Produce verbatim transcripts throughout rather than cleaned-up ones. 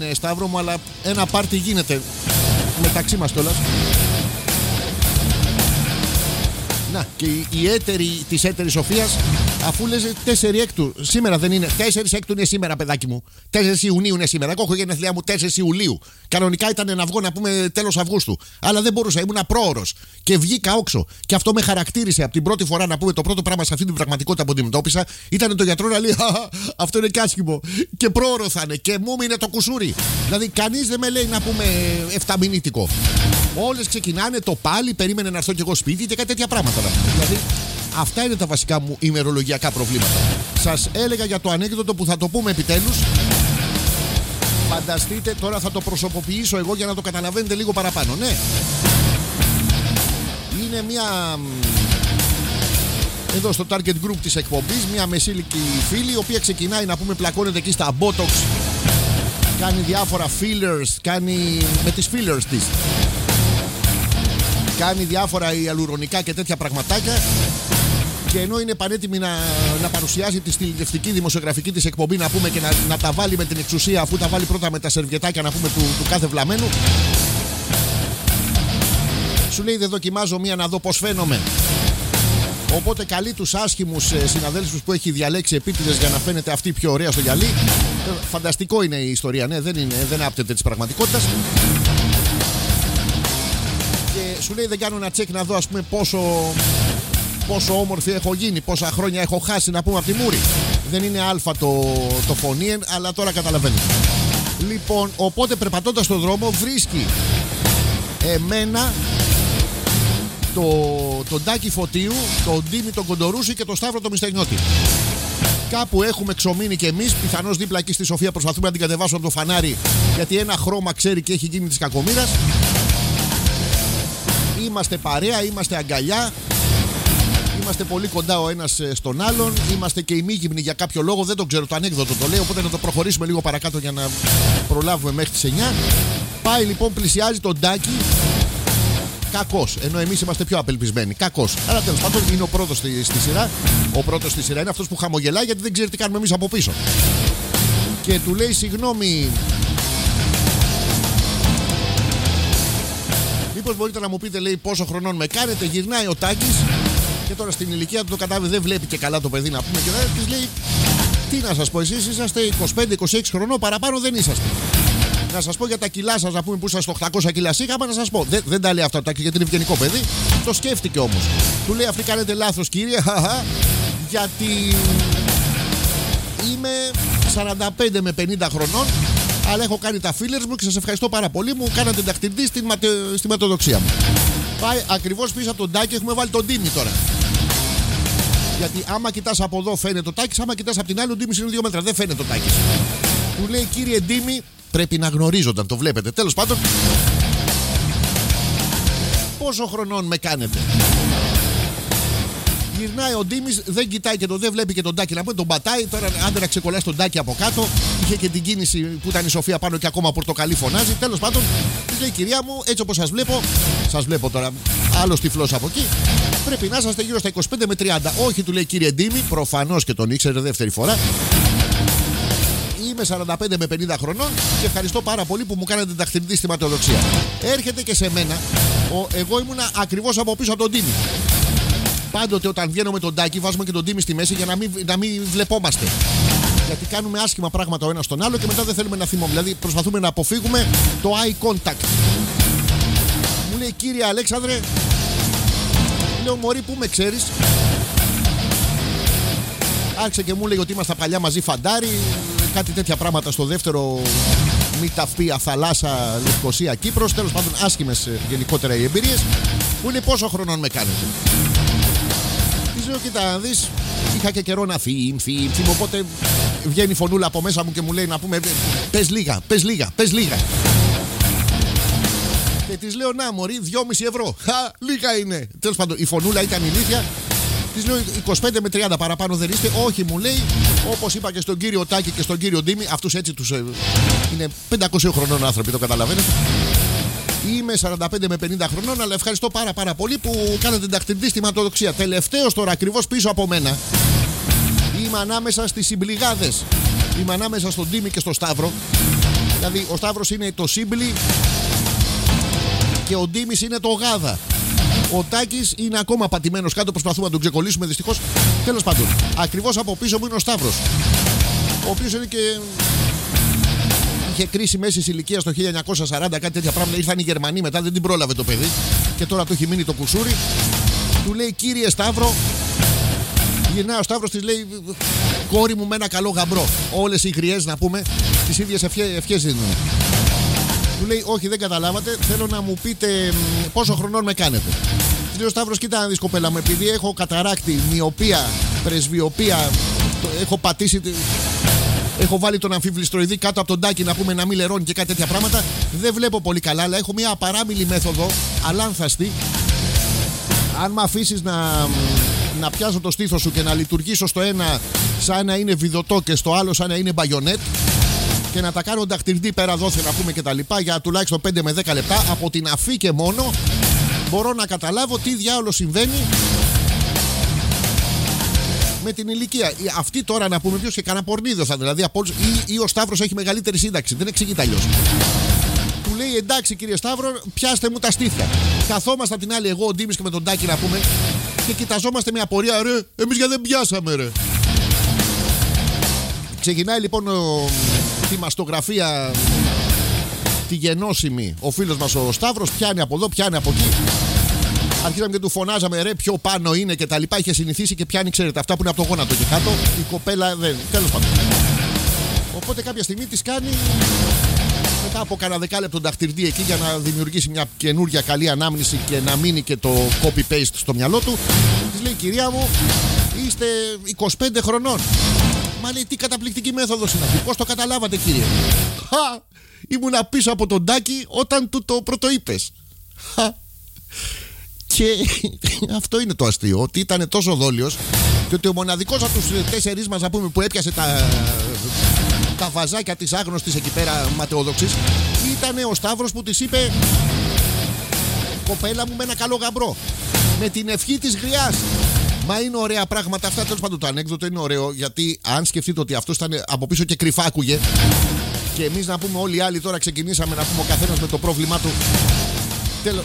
Ε, Σταύρο μου, αλλά ένα πάρτι γίνεται μεταξύ μας κιόλας. Να, και η, η έτερη της έτερης Σοφίας, αφού λες τέσσερις έκτου, σήμερα δεν είναι. τέσσερις έκτου είναι σήμερα, παιδάκι μου. τέσσερις Ιουνίου είναι σήμερα. Εγώ έχω γενέθλιά μου τέσσερις Ιουλίου. Κανονικά ήταν να βγω να πούμε τέλος Αυγούστου. Αλλά δεν μπορούσα, ήμουν πρόωρος. Και βγήκα όξο. Και αυτό με χαρακτήρισε από την πρώτη φορά να πούμε το πρώτο πράγμα σε αυτή την πραγματικότητα που αντιμετώπισα. Ήταν το γιατρό να λέει: αυτό είναι κάσχημο. Και πρόωρο θα είναι. Και μου είναι το κουσούρι. Δηλαδή, κανείς δεν με λέει να πούμε εφταμινήτικο. Όλες ξεκινάνε το πάλι, περίμενε να έρθω κι εγώ σπίτι και κάτι τέτοια πράγματα. Δηλαδή, αυτά είναι τα βασικά μου ημερολογιακά προβλήματα. Σας έλεγα για το ανέκδοτο που θα το πούμε επιτέλους. Φανταστείτε, τώρα θα το προσωποποιήσω εγώ για να το καταλαβαίνετε λίγο παραπάνω. Ναι. Είναι μια... Εδώ στο target group της εκπομπής, μια μεσήλικη φίλη, η οποία ξεκινάει να πούμε πλακώνεται εκεί στα Botox. Κάνει διάφορα fillers, κάνει με τις fillers της. Κάνει διάφορα ιαλουρονικά και τέτοια πραγματάκια. Και ενώ είναι πανέτοιμη να, να παρουσιάσει τη τηλεοπτική δημοσιογραφική της εκπομπή, να πούμε, και να, να τα βάλει με την εξουσία, αφού τα βάλει πρώτα με τα σερβιετάκια, να πούμε, του, του κάθε βλαμένου, σου λέει: δεν δοκιμάζω μία να δω πώς φαίνομαι. Οπότε καλεί τους άσχημους συναδέλφους που έχει διαλέξει επίτηδες για να φαίνεται αυτή πιο ωραία στο γυαλί. Φανταστικό είναι η ιστορία, ναι, δεν, είναι, δεν άπτεται της πραγματικότητας. Και σου λέει: δεν κάνω ένα τσεκ να δω, ας πούμε, πόσο, πόσο όμορφη έχω γίνει, πόσα χρόνια έχω χάσει, να πούμε, από τη μούρη. Δεν είναι αλφα το, το φωνήεν, αλλά τώρα καταλαβαίνετε. Λοιπόν, οπότε περπατώντας στον δρόμο βρίσκει εμένα, το, τον Τάκη Φωτίου, τον Ντίμη τον Κοντορούση και τον Σταύρο τον Μιστερνιώτη. Κάπου έχουμε ξομείνει κι εμείς, πιθανώς δίπλα εκεί στη Σοφία προσπαθούμε να την κατεβάσουμε από το φανάρι, γιατί ένα χρώμα ξέρει και έχει γίνει της κακομοίρας. Είμαστε παρέα, είμαστε αγκαλιά, είμαστε πολύ κοντά ο ένας στον άλλον, είμαστε και ημίγυμνοι για κάποιο λόγο, δεν το ξέρω, το ανέκδοτο το λέω, οπότε να το προχωρήσουμε λίγο παρακάτω για να προλάβουμε μέχρι τις εννιά. Πάει λοιπόν, πλησιάζει τον Τάκη, κακός, ενώ εμείς είμαστε πιο απελπισμένοι, κακός. Αλλά τέλος πάντων είναι ο πρώτος στη, στη σειρά. Ο πρώτος στη σειρά είναι αυτός που χαμογελάει, γιατί δεν ξέρει τι κάνουμε εμείς από πίσω. Και του λέει: συγγνώμη, μήπως μπορείτε να μου πείτε, λέει, πόσο χρονών με κάνετε? Γυρνάει ο Τάκης και τώρα στην ηλικία του το κατάβει, δεν βλέπει και καλά το παιδί, να πούμε, και δεν της λέει: τι να σας πω, εσείς είσαστε είκοσι πέντε είκοσι έξι χρονών, παραπάνω δεν είσαστε. Να σας πω για τα κιλά σας, να πούμε, που είσαστε οκτακόσια κιλά σίγαμα, να σας πω. Δεν, δεν τα λέει αυτά το Τάκη, γιατί είναι ευγενικό παιδί. Το σκέφτηκε όμως. Του λέει: αυτή κάνετε λάθος, κύριε, γιατί είμαι σαράντα πέντε με πενήντα χρονών, αλλά έχω κάνει τα fillers μου και σας ευχαριστώ πάρα πολύ. Μου κάνατε ταχτηρτή στη, ματε... στη ματοδοξία μου. Πάει ακριβώς πίσω από τον Τάκη, έχουμε βάλει τον Ντίμη τώρα. Γιατί άμα κοιτάς από εδώ φαίνεται το Τάκης, άμα κοιτάς από την άλλη ο Ντίμης είναι δύο μέτρα, δεν φαίνεται το Τάκης. Του λέει: κύριε Ντίμη, πρέπει να γνωρίζονταν, το βλέπετε. Τέλος πάντων, πόσο χρονών με κάνετε? Γυρνάει ο Ντίμης, δεν κοιτάει και τον, δεν βλέπει και τον Τάκη, να πούμε, τον πατάει. Τώρα άντε να ξεκολλάσει τον Τάκη από κάτω. Είχε και την κίνηση που ήταν η Σοφία πάνω και ακόμα πορτοκαλί φωνάζει. Τέλος πάντων, της λέει: κυρία μου, έτσι όπως σας βλέπω, σας βλέπω τώρα, άλλος τυφλός από εκεί, πρέπει να είσαστε γύρω στα είκοσι πέντε με τριάντα. Όχι, του λέει, κύριε Ντίμη, προφανώς και τον ήξερε δεύτερη φορά. Είμαι σαράντα πέντε με πενήντα χρονών και ευχαριστώ πάρα πολύ που μου κάνατε την ταχτηρτή στη ματοδοξία. Έρχεται και σε μένα, ο, εγώ ήμουνα ακριβώς από πίσω από τον Ντίμη. Πάντοτε όταν βγαίνω με τον Τάκη, βάζουμε και τον Ντίμη στη μέση για να μην, να μην βλεπόμαστε. Γιατί κάνουμε άσχημα πράγματα ο ένας στον άλλο και μετά δεν θέλουμε να θυμόμαστε. Δηλαδή προσπαθούμε να αποφύγουμε το eye contact. Μου λέει: κύριε Αλέξανδρε, λέω: μωρή, πού με ξέρεις? Άρχισε και μου λέει ότι είμαστε παλιά μαζί φαντάρι, κάτι τέτοια πράγματα στο δεύτερο, μη ταυπία, θαλάσσα, Λευκοσία, Κύπρος. Τέλος πάντων, άσχημες γενικότερα οι εμπειρίες. Μου είναι: πόσο χρονών με κάνετε? Της λέω: κοίτα να δεις, είχα και καιρό να φύγει, φύγει, φύγει, οπότε βγαίνει φωνούλα από μέσα μου και μου λέει να πούμε: πες λίγα, πες λίγα, πες λίγα. Και της λέω: να μωρή, δυόμισι ευρώ. Χα, λίγα είναι. Τέλος πάντων, η φωνούλα ήταν ηλίθια. Της λέω: είκοσι πέντε με τριάντα, παραπάνω δεν είστε? Όχι, μου λέει, όπως είπα και στον κύριο Τάκη και στον κύριο Ντίμη, αυτούς έτσι τους ε, είναι πεντακόσια χρονών άνθρωποι, το καταλαβαίνετε. Είμαι σαράντα πέντε με πενήντα χρονών, αλλά ευχαριστώ πάρα πάρα πολύ που κάνατε την ταχτηρτή στη ματοδοξία. Τελευταίος τώρα, ακριβώς πίσω από μένα, είμαι ανάμεσα στις συμπληγάδες. Είμαι ανάμεσα στον Ντίμη και στον Σταύρο. Δηλαδή ο Σταύρος είναι το Σύμπλι και ο Ντίμης είναι το Γάδα. Ο Τάκης είναι ακόμα πατημένος κάτω, προσπαθούμε να τον ξεκολλήσουμε δυστυχώς. Τέλος πάντων, ακριβώς από πίσω μου είναι ο Σταύρος, ο οποίος είναι και... είχε κρίση μέσης ηλικίας το χίλια εννιακόσια σαράντα, κάτι τέτοια πράγματα. Ήρθαν οι Γερμανοί μετά, δεν την πρόλαβε το παιδί και τώρα του έχει μείνει το κουσούρι. Του λέει κύριε Σταύρο, γυρνάει ο Σταύρος, της λέει κόρη μου με ένα καλό γαμπρό. Όλες οι γριές να πούμε τις ίδιες ευχές δίνουν. Του λέει όχι, δεν καταλάβατε, θέλω να μου πείτε πόσο χρονών με κάνετε. Της λέει ο Σταύρος, κοίτα να δεις κοπέλα μου, επειδή έχω καταράκτη, μοιοπία, πρεσβειοπία, έχω πατήσει, έχω βάλει τον αμφιβληστροειδή κάτω από τον τάκι να πούμε να μην λερώνει και κάτι τέτοια πράγματα, δεν βλέπω πολύ καλά, αλλά έχω μια απαράμιλη μέθοδο, αλάνθαστη. Αν με αφήσεις να, να πιάσω το στήθο σου και να λειτουργήσω στο ένα σαν να είναι βιδωτό και στο άλλο σαν να είναι μπαγιονέτ και να τα κάνω δαχτυλδί πέρα δόθε να πούμε και τα λοιπά για τουλάχιστον πέντε με δέκα λεπτά, από την αφή και μόνο μπορώ να καταλάβω τι διάολο συμβαίνει με την ηλικία. Αυτή τώρα να πούμε ποιος και κανένα πορνίδιο θα δηλαδή από όλους, ή, ή ο Σταύρος έχει μεγαλύτερη σύνταξη, δεν εξηγείται αλλιώς. Του λέει εντάξει κύριε Σταύρο, πιάστε μου τα στήθια. Καθόμαστε απ' την άλλη εγώ, ο Ντίμης και με τον Τάκη να πούμε και κοιταζόμαστε με απορία, ρε, εμείς γιατί δεν πιάσαμε ρε. Ξεκινάει λοιπόν ο, τη μαστογραφία, τη γενώσιμη, ο φίλος μας ο Σταύρος, πιάνει από εδώ, πιάνει από εκεί. Αρχίσαμε και του φωνάζαμε ρε πιο πάνω είναι και τα λοιπά, είχε συνηθίσει και πιάνει ξέρετε αυτά που είναι από το γόνατο και κάτω. Η κοπέλα δεν, τέλος πάντων. Οπότε κάποια στιγμή της κάνει... μετά από κανένα δεκάλεπτο δαχτυλδί εκεί για να δημιουργήσει μια καινούρια καλή ανάμνηση και να μείνει και το copy-paste στο μυαλό του, της λέει κυρία μου είστε είκοσι πέντε χρονών. Μα λέει τι καταπληκτική μέθοδος είναι αυτή, πώς το καταλάβατε κύριε? Χα, ήμουνα πίσω από τον Τάκη όταν του το πρωτοείπες. Χα. Και αυτό είναι το αστείο, ότι ήταν τόσο δόλιος και ότι ο μοναδικός από τους τέσσερις μας να πούμε που έπιασε τα... τα βαζάκια της άγνωστης εκεί πέρα ματαιόδοξης ήταν ο Σταύρος που της είπε κοπέλα μου με ένα καλό γαμπρό, με την ευχή της γριάς. Μα είναι ωραία πράγματα αυτά. Τέλος πάντων το ανέκδοτο είναι ωραίο, γιατί αν σκεφτείτε ότι αυτό ήταν από πίσω και κρυφά άκουγε και εμείς να πούμε όλοι οι άλλοι τώρα ξεκινήσαμε να πούμε ο καθένας με το πρόβλημά του. Τέλος.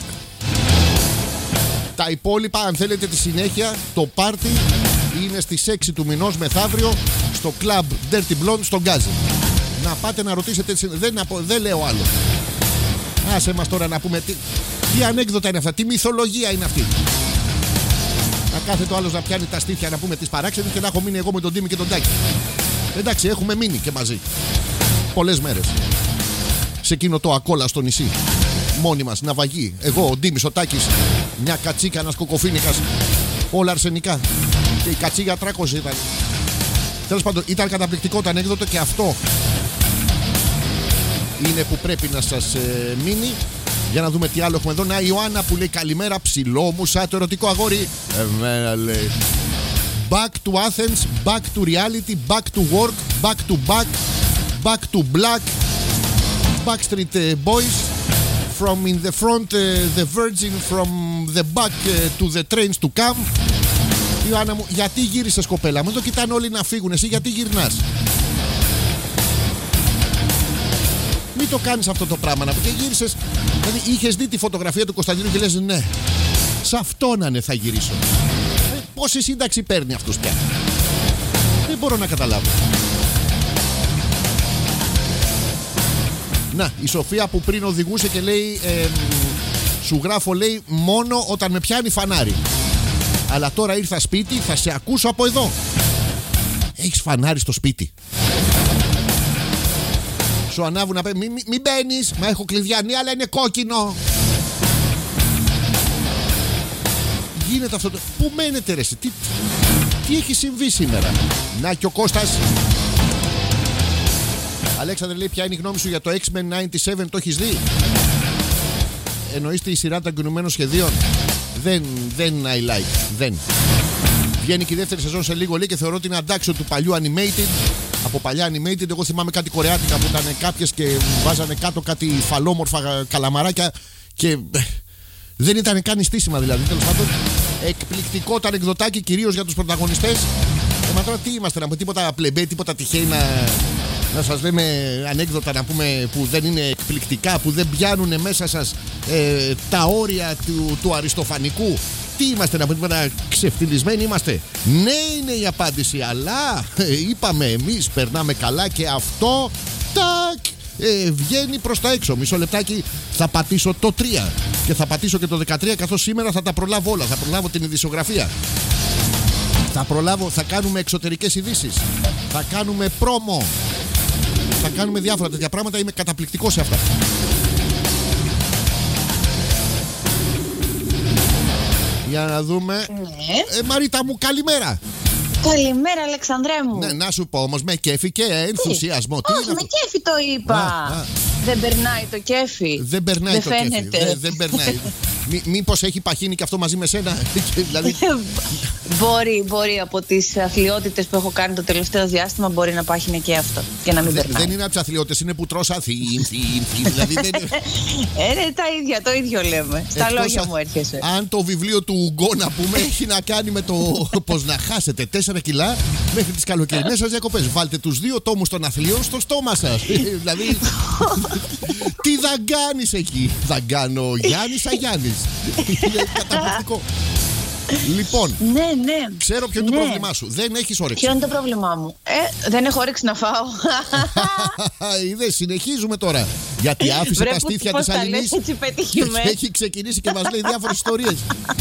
Τα υπόλοιπα αν θέλετε τη συνέχεια, το πάρτι είναι στις έξι του μηνός μεθαύριο στο Club Dirty Blonde στο Γκάζι. Να πάτε να ρωτήσετε, δεν, δεν λέω άλλο. Άσε μας τώρα να πούμε τι, τι ανέκδοτα είναι αυτά, τι μυθολογία είναι αυτή. Να κάθεται ο άλλος να πιάνει τα στήθια να πούμε τις παράξενες και να έχω μείνει εγώ με τον Τίμη και τον Τάκη. Εντάξει, έχουμε μείνει και μαζί πολλές μέρες σε εκείνο το ακόλα στο νησί. Μόνοι μας, ναυαγή. Εγώ, ο Ντίμης, ο Τάκης, μια κατσίκα, ένας κοκοφίνικας. Όλα αρσενικά. Και η κατσίγια τράκωση ήταν. Τέλος πάντων, ήταν καταπληκτικό το ανέκδοτο και αυτό είναι που πρέπει να σας ε, μείνει. Για να δούμε τι άλλο έχουμε εδώ. Να, η Ιωάννα που λέει καλημέρα, ψηλό μου σαν το ερωτικό αγόρι. Εμένα λέει. Back to Athens, back to reality, back to work, back to back, back to black, Backstreet Boys. From in the front, uh, the virgin, from the back uh, to the trains to come. Ιωάννα μου, γιατί γύρισες κοπέλα μου? Το κοιτάνε όλοι να φύγουν, εσύ γιατί γυρνάς? Μην το κάνεις αυτό το πράγμα να πει. Και γύρισες, δηλαδή είχες δει τη φωτογραφία του Κωνσταντίνου και λες ναι, σε αυτό να είναι θα γυρίσω. ε, Πόση σύνταξη παίρνει αυτός πια? Δεν μπορώ να καταλάβω. Να, η Σοφία που πριν οδηγούσε και λέει ε, σου γράφω λέει μόνο όταν με πιάνει φανάρι. Αλλά τώρα ήρθα σπίτι, θα σε ακούσω από εδώ. Έχεις φανάρι στο σπίτι? Σου ανάβουν να πει μην μη, μη μπαίνεις. Μα έχω κλειδιά, ναι, αλλά είναι κόκκινο. Γίνεται αυτό το... Πού μένετε ρε εσύ? Τι, τι έχει συμβεί σήμερα? Να και ο Κώστας. Αλέξανδρε λέει ποια είναι η γνώμη σου για το X-Men ενενήντα επτά? Το έχεις δει? Εννοείς τη σειρά των κινουμένων σχεδίων? Δεν, δεν I like, δεν. Βγαίνει και η δεύτερη σεζόν σε λίγο λέει και θεωρώ ότι είναι αντάξιο του παλιού animated. Από παλιά animated εγώ θυμάμαι κάτι κορεάτικα που ήταν κάποιες και βάζανε κάτω κάτι φαλόμορφα καλαμαράκια και δεν ήταν καν στήσιμα δηλαδή. Τέλος πάντων, εκπληκτικό το ανεκδοτάκι κυρίως για τους πρωταγωνιστές. Ε, μα τώρα τι είμαστε να πούμε, τίποτα πλεμπέ, τίποτα τυχαίοι να... Να σας λέμε ανέκδοτα να πούμε που δεν είναι εκπληκτικά, που δεν πιάνουν μέσα σας ε, τα όρια του, του αριστοφανικού. Τι είμαστε, να πούμε, να ξεφτυλισμένοι είμαστε? Ναι, είναι η απάντηση, αλλά ε, είπαμε εμείς περνάμε καλά και αυτό τάκ ε, βγαίνει προς τα έξω. Μισό λεπτάκι, θα πατήσω το τρία και θα πατήσω και το δεκατρία, καθώς σήμερα θα τα προλάβω όλα. Θα προλάβω την ειδησιογραφία. Θα προλάβω, θα κάνουμε εξωτερικές ειδήσεις. Θα κάνουμε πρόμο. Θα κάνουμε διάφορα τέτοια πράγματα. Είμαι καταπληκτικός σε αυτά. Για να δούμε. Ναι. Ε, Μαρίτα μου, καλημέρα. Καλημέρα, Αλεξανδρέ μου. Ναι, να σου πω όμως, με κέφι και ενθουσιασμό. Τι? Όχι, είναι με αυτό? κέφι το είπα. Α, α. Δεν περνάει το κέφι. Δεν περνάει δεν το φαίνεται. κέφι. Δεν, δεν περνάει. Μή, μήπως έχει παχύνει και αυτό μαζί με σένα? Δηλαδή... μπορεί, μπορεί από τις αθλιότητες που έχω κάνει το τελευταίο διάστημα, μπορεί να πάχυνε και αυτό. Και να μην Δε, περνάει. δεν είναι από τις αθλιότητες, είναι που τρως αθήν, θήν, θήν. Δηλαδή δεν είναι... ε, ναι, τα ίδια, το ίδιο λέμε. Στα Εκτός λόγια α... μου έρχεσαι. Αν το βιβλίο του Ουγκό, να πούμε, έχει να κάνει με το πώς να χάσετε τέσσερα κιλά μέχρι τις καλοκαιρινές σας διακοπές. Βάλτε τους δύο τόμους των αθλιών στο στόμα σας. Δηλαδή, τι δαγκάνεις εκεί? Δαγκάνω Γιάννης Αγιάννης. Είναι καταπληκτικό. Λοιπόν, Ναι, ναι. ξέρω ποιο είναι ναι. το πρόβλημά σου. Δεν έχεις όρεξη. Ποιο είναι το πρόβλημά μου? Ε, δεν έχω όρεξη να φάω. Είδες, συνεχίζουμε τώρα. Γιατί άφησε Βρε, τα που- στήθια πώς της τα Αλληνής λες έτσι και πετυχημένα. έχει ξεκινήσει και μας λέει διάφορες ιστορίες.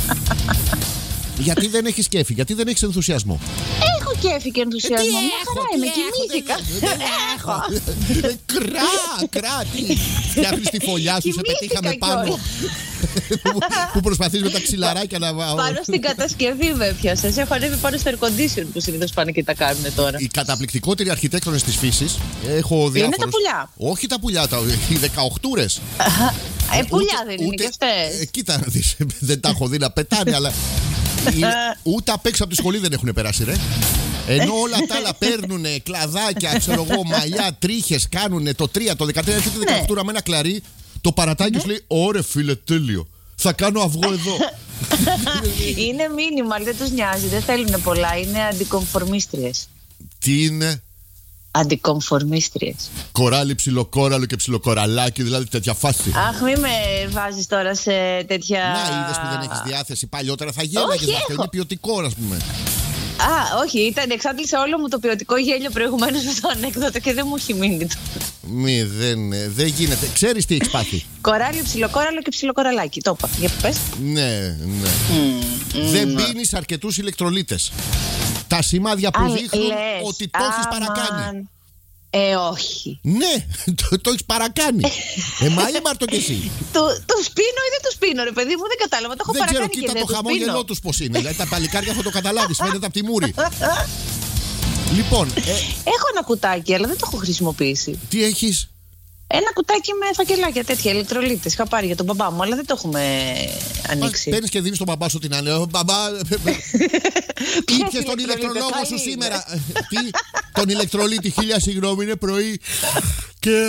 Γιατί δεν έχεις κέφι, γιατί δεν έχεις ενθουσιασμό? Έχω κέφι και ενθουσιασμό. Τι Μια έχω, χαρά τι είμαι, έχω, κοιμήθηκα. δεν έχω. Κρά, κρά, τι. Φτιάχνεις τη φωλιά σου, σε Κοιμήθηκα πετύχαμε πάνω. κιόλας. Που- Που προσπαθείς με τα ξυλαράκια να... Πάνω στην κατασκευή με πιάσα. Έχω ανέβει πάνω στο air condition που συνήθως πάνε και τα κάνουν τώρα. Οι καταπληκτικότεροι αρχιτέκτονες της φύσης, έχω διάφορους. τα πουλιά. Όχι τα πουλιά, τα, οι δεκαοχτούρες. Ε, πουλιά δεν είναι ούτε- και αυτές. ε, Κοίτα να δεις, δεν τα έχω δει να πετάνε, αλλά είναι- ούτε απ' έξω από τη σχολή δεν έχουν περάσει, ρε. Ενώ όλα τα άλλα παίρνουν κλαδάκια, ξέρω εγώ, μαλλιά, τρίχες, κάνουν το τρία, το δεκατρία, έρχεται δεκαοχτούρα με ένα κλαρί, το παρατάκι σου λέει: Ωρε φίλε, τέλειο. Θα κάνω αυγό εδώ. Είναι minimal, δεν τους νοιάζει, δεν θέλουν πολλά. Είναι αντικομφορμίστριες. Τι είναι? Αντικομφορμίστριες. Κοράλι, ψιλοκόραλο και ψιλοκοραλάκι, δηλαδή τέτοια φάση. Αχ, μη με βάζεις τώρα σε τέτοια. Να, είδες που δεν έχεις διάθεση. Παλιότερα θα γέλαγες Όχι, με αυτό. έχω. Είναι ποιοτικό, ας πούμε. Α, όχι, ήταν, εξάντλησε όλο μου το ποιοτικό γέλιο προηγουμένως με το ανέκδοτο και δεν μου έχει μείνει το. Μη, δεν, ε, δεν γίνεται. Ξέρεις τι έχεις πάθει? Κοράλι, ψιλοκόραλο και ψιλοκοραλάκι. Το είπα. Για πες. Ναι, ναι. Δεν πίνεις αρκετούς ηλεκτρολίτες. Τα σημάδια που Α, δείχνουν λες. ότι το έχεις Αμάν. παρακάνει. Ε, όχι. Ναι, το, το έχεις παρακάνει. Ε, μα ήμαρτο κι εσύ. Του, τους πίνω ή δεν τους πίνω, ρε παιδί μου, δεν κατάλαβα. Το έχω Δεν ξέρω, παρακάνει και κοίτα δεν το τους χαμόγελό πίνω. τους πως είναι. Δηλαδή τα παλικάρια θα το καταλάβεις, φαίνεται από τη μούρη. Λοιπόν, ε, Έχω ένα κουτάκι, αλλά δεν το έχω χρησιμοποιήσει. τι έχεις? Ένα κουτάκι με φακελάκια τέτοια, ηλεκτρολίτες. Είχα πάρει για τον μπαμπά μου, αλλά δεν το έχουμε ανοίξει. Παίρνεις και δίνεις τον μπαμπά σου την άλλη. «Ω, μπαμπά, ήπιες τον ηλεκτρολόγο σου σήμερα. Τι, τον ηλεκτρολίτη, χίλια συγγνώμη, είναι πρωί. Και.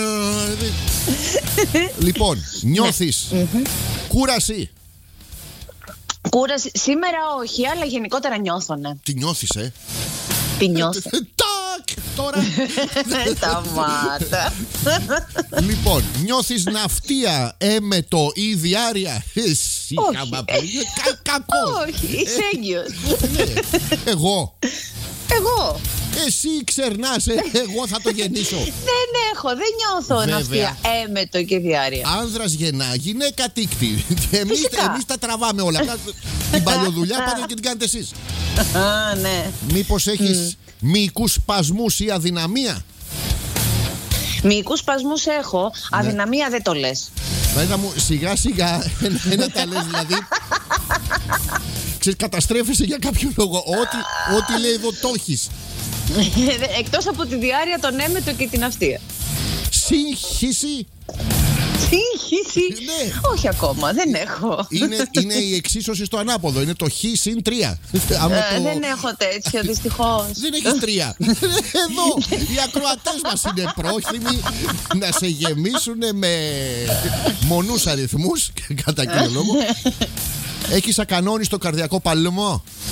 Λοιπόν, νιώθεις κούραση? Κούραση. Σήμερα όχι, αλλά γενικότερα νιώθουνε. Τι νιώθεις, ε? Τι νιώθω. Τάκ! Τώρα. Σταμάτα. Λοιπόν, νιώθεις ναυτία, έμετο ή διάρρεια? Εσύ, Όχι. χαμα, κα- κακός. Όχι, είσαι έγκυος. Ναι. Εγώ. Εγώ Εσύ ξερνάς, ε, εγώ θα το γεννήσω. δεν έχω, δεν νιώθω Βέβαια. ναυτία έμετο και διάρκεια. Άνδρας γεννά, γυναίκα τίκτη. Εμείς, Φυσικά. εμείς τα τραβάμε όλα. Την παλιοδουλειά πάτε και την κάνετε εσείς. Α, ναι. Μήπως έχεις μυϊκούς σπασμούς ή αδυναμία? Μυϊκούς σπασμούς έχω, αδυναμία δεν το λες. Βέβαια μου, σιγά σιγά ένα, ένα τα λες, δηλαδή. Ξέρεις, καταστρέφεσαι για κάποιο λόγο. Ό,τι, ό,τι λέει εδώ το έχεις. Εκτός από τη διάρκεια, τον έμετο και την ναυτία. Σύγχυση. Σύγχυση. Ναι. Όχι ακόμα, δεν έχω. Είναι, είναι η εξίσωση στο ανάποδο. Είναι το χ συν τρία. Άμα Ε, το- Δεν έχω τέτοιο, δυστυχώς. Δεν έχεις τρία. Εδώ οι ακροατές μας είναι πρόθυμοι να σε γεμίσουν με μονούς αριθμούς, κατά κύριο λόγο. Έχεις ακανόνιστο καρδιακό παλμό?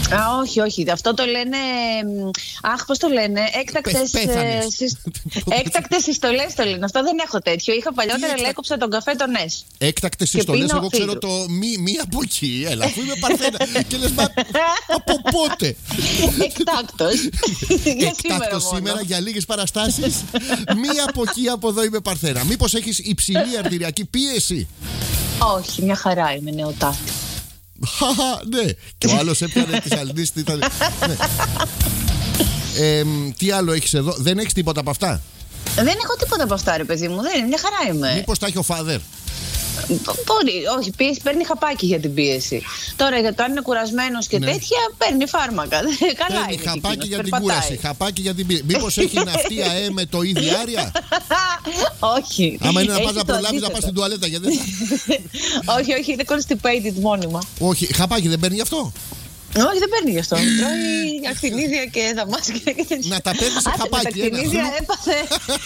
Α, όχι, όχι. Αυτό το λένε. Αχ, πώς το λένε. Έκτακτες, Πέθανες. ε, συ... Έκτακτες συστολές το λένε. Αυτό δεν έχω τέτοιο. Είχα παλιότερα, έκτα... έκοψα τον καφέ τον Νες. Έκτακτες συστολές. Εγώ ξέρω φίλτρου. Το μη, μη από εκεί. Έλα, αφού είμαι παρθένα. Και λες, μα από πότε. Εκτάκτος. Εκτάκτος σήμερα για λίγες παραστάσεις. Μη από εκεί, από εδώ είμαι παρθένα. Μήπως έχεις υψηλή αρτηριακή πίεση? Όχι, μια χαρά είμαι, νεοτάτη. Ναι, και ο άλλος έπιανε τις αλληνίες. Ναι. ε, Τι άλλο έχεις εδώ? Δεν έχεις τίποτα από αυτά? Δεν έχω τίποτα από αυτά, ρε παιδί μου. Δεν είναι, μια χαρά είμαι. Μήπως τα έχει ο φάδερ? Μπορεί, όχι, πίεση, παίρνει χαπάκι για την πίεση. Τώρα για το αν είναι κουρασμένος και ναι. τέτοια, παίρνει φάρμακα. Καλά παίρνει είναι. Χαπάκι εκείνος, για περπατάει. την κούραση, χαπάκι για την πίεση. Μήπως έχει ναυτία ε με το ίδιο άρια? Όχι. Άμα είναι να πας να προλάβεις να πας στην τουαλέτα, γιατί δεν. Όχι, όχι, είναι constipated μόνιμα. Όχι, χαπάκι δεν παίρνει γι' αυτό? Όχι, δεν παίρνει γι' αυτό. Τρώει ακτινίδια και δαμάσκια και τέτοια. Να τα παίρνει σε χαπάκι. Τα ακτινίδια έπαθε.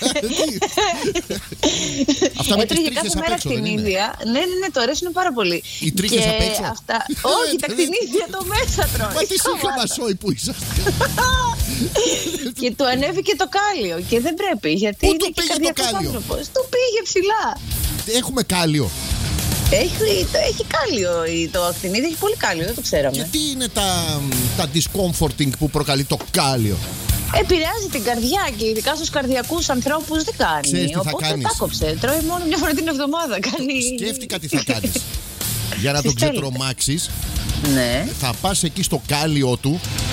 Αυτά με τις Έτρωγε τρίχες κάθε απ' μέρα έξω, δεν είναι? ακτινίδια. Ναι, ναι, ναι, το αρέσουν πάρα πολύ. Οι τρίχες απ' έξω? Όχι, τα ακτινίδια το μέσα τρώει. Μα τι σύγχρονα μασόι που είσαστε. Και του ανέβηκε το κάλιο. Και δεν πρέπει. Γιατί πού είναι του και πήγε το καρδιακός κάλιο? άνθρωπος. Του πήγε ψηλά. Έχουμε κάλιο. Έχει, έχει κάλιο. Το ακτινίδι έχει πολύ κάλιο, δεν το ξέραμε. Και τι είναι τα, τα discomforting που προκαλεί το κάλιο? Επηρεάζει την καρδιά και ειδικά στους καρδιακούς ανθρώπους δεν κάνει. Ξέρεις τι θα Οπότε κάνεις? τα κόψε. Τρώει μόνο μια φορά την εβδομάδα. Κάνει... Σκέφτηκα τι θα κάνεις. Για να τον ξετρομάξεις, ναι. θα πας εκεί στο κάλιο του